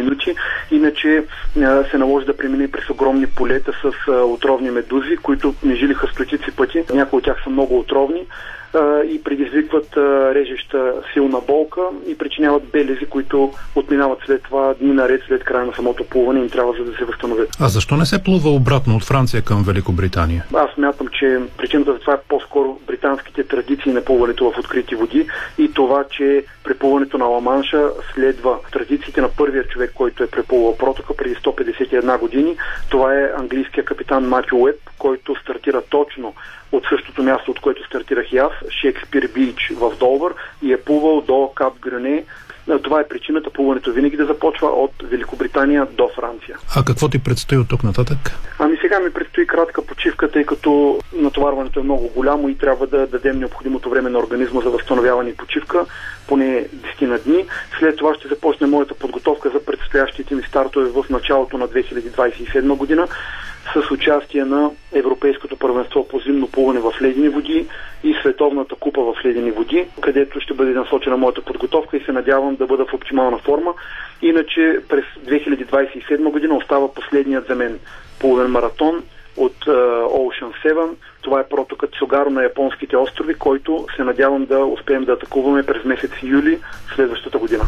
минути. Иначе се наложи да премине през огромни полета с отровни медузи, които не жилиха стотици пъти. Някои от тях са много отровни и предизвикват режеща силна болка и причиняват белези, които отминават след това дни наред след края на самото плуване и им трябва да се възстановят. А защо не се плува обратно от Франция към Великобритания? Аз смятам, че причината за това е по-скоро британските традиции на плуването в открити води и това, че преплуването на Ла-Манша следва традициите на първия човек, който е преплувал протока преди 151 години. Това е английския капитан Матю Уеб, който стартира точно от същото място, от което стартирах и аз, Шекспир Бич в Долвър, и е плувал до Кап Грюне. Това е причината плуването винаги да започва от Великобритания до Франция. А какво ти предстои от тук нататък? Сега ми предстои кратка почивка, тъй като натоварването е много голямо и трябва да дадем необходимото време на организма за възстановяване и почивка, поне 10 на дни. След това ще започне моята подготовка за предстоящите ми стартове в началото на 2027 година с участие на Европейското първенство по зимно плуване в ледени води и Световната купа в ледени води, където ще бъде насочена моята подготовка и се надявам да бъда в оптимална форма. Иначе през 2027 година остава последният за мен плувен маратон от Ocean 7. Това е протокът Цугаро на японските острови, който се надявам да успеем да атакуваме през месец юли следващата година.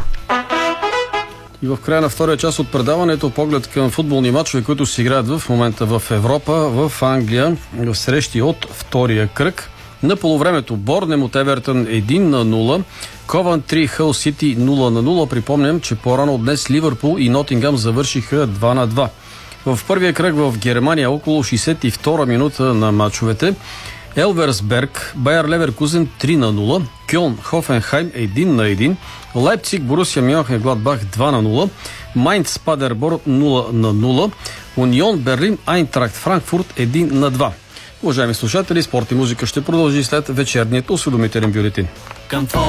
И в края на втория част от предаването поглед към футболни мачове, които се играят в момента в Европа, в Англия, в срещи от втория кръг. На полувремето Борнемут Евертън 1-0, Ковентри Хъл Сити 0-0. Припомням, че по-рано днес Ливърпул и Нотингъм завършиха 2-2. В първия кръг в Германия около 62 минута на мачовете Елверсберг, Байер Леверкузен 3-0, Кьолн Хофенхайм 1-1, Лайпциг Борусия Мьонхенгладбах 2-0, Майнц Падерборн 0-0, Унион Берлин Айнтрахт Франкфурт 1-2. Уважаеми слушатели, спорт и музика ще продължи след вечерният осведомителен бюлетин.